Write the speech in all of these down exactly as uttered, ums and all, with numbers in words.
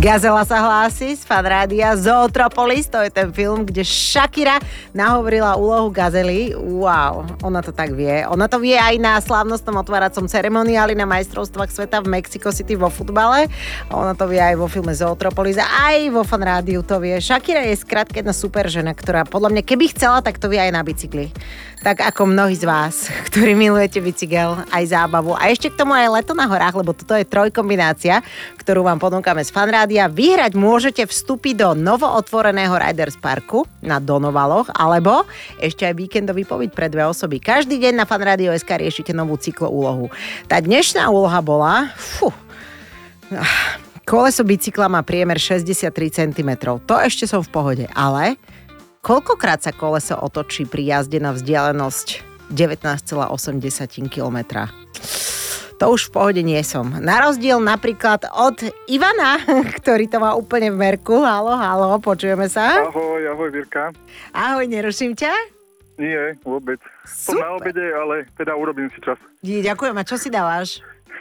Gazela sa hlási z Fanrádia. Zootropolis, to je ten film, kde Shakira nahovorila úlohu Gazely. Wow, ona to tak vie. Ona to vie aj na slávnostnom otváracom ceremoniáli na majstrovstvách sveta v Mexico City vo futbale. Ona to vie aj vo filme Zootropolis a aj vo Fanrádiu to vie. Shakira je skrátka jedna super žena, ktorá podľa mňa, keby chcela, tak to vie aj na bicykli. Tak ako mnohí z vás, ktorí milujete bicykel, aj zábavu. A ešte k tomu aj leto na horách, lebo toto je trojkombinácia, ktorú vám ponúkame z Fanrádia. Vyhrať môžete vstúpiť do novootvoreného Riders Parku na Donovaloch, alebo ešte aj víkendový pobyt pre dve osoby. Každý deň na Fanrádio bodka es ká riešite novú cykloúlohu. Tá dnešná úloha bola... Fú, koleso bicykla má priemer šesťdesiattri centimetrov. To ešte som v pohode, ale... Koľkokrát sa koleso otočí pri jazde na vzdialenosť devätnásť celá osem kilometra? To už v pohode nie som. Na rozdiel napríklad od Ivana, ktorý to má úplne v merku. Haló, haló, počujeme sa? Ahoj, ahoj Vierka. Ahoj, neruším ťa? Nie, vôbec. Som na obede, ale teda urobím si čas. Ďakujem, a čo si dávaš?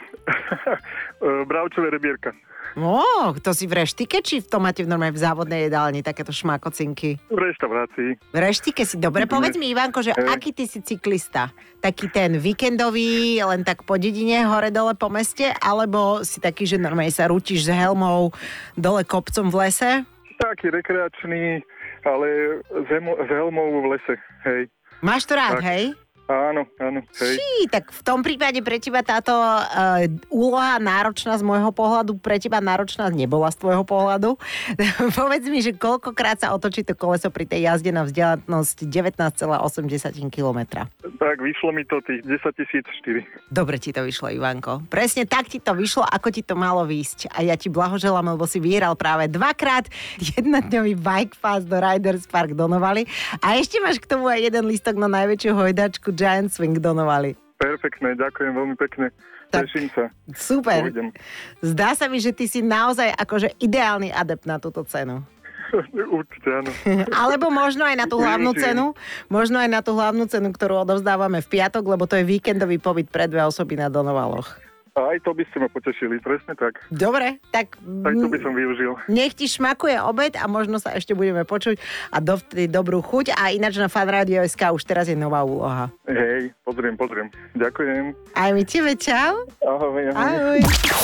Bravčové rebierka. Ó, to si v reštike, či v tom máte v normálne v závodnej jedálni takéto šmákocinky? V reštaurácii. V reštike si dobre. Povedz mi, Ivanko, že Hej. aký ty si cyklista? Taký ten víkendový, len tak po dedine, hore-dole po meste? Alebo si taký, že normálne sa rútiš s helmou dole kopcom v lese? Taký rekreačný, ale s, hemo- s helmou v lese, hej. Máš to rád, Tak. hej? Áno, áno, hej. Čí, tak v tom prípade pre teba táto uh, úloha náročná z môjho pohľadu, pre teba náročná nebola z tvojho pohľadu. Povedz mi, že koľkokrát sa otočí to koleso pri tej jazde na vzdialenosť devätnásť celá osem kilometra. Tak vyšlo mi to tých desaťtisícštyri. Dobre ti to vyšlo, Ivanko. Presne tak ti to vyšlo, ako ti to malo výsť. A ja ti blahoželám, lebo si vyhral práve dvakrát jednodňový bike pass do Riders Park Donovali. A ešte máš k tomu aj jeden lístok na najväčšiu hojdačku Giant Swing Donovali. Perfektné, ďakujem veľmi pekne. Tak, Teším sa. super. Pôjdem. Zdá sa mi, že ty si naozaj akože ideálny adept na túto cenu. Určite áno. Alebo možno aj na tú hlavnú cenu, možno aj na tú hlavnú cenu, ktorú odovzdávame v piatok, lebo to je víkendový pobyt pre dve osoby na Donovaloch. A aj to by ste ma potešili, presne tak. Dobre, tak... Aj to by som využil. Nech ti šmakuje obed a možno sa ešte budeme počuť a dovtedy dobrú chuť. A ináč na Fanrádio bodka es ká už teraz je nová úloha. Hej, pozriem, pozriem. Ďakujem. Aj my tebe, čau. Ahoj, ahoj. Ahoj.